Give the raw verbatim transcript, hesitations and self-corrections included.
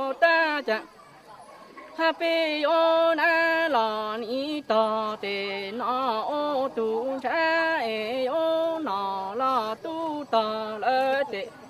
ô ta chả happy ô na lo ni to te nó ô tu cha e ô nó lo tu to lơ te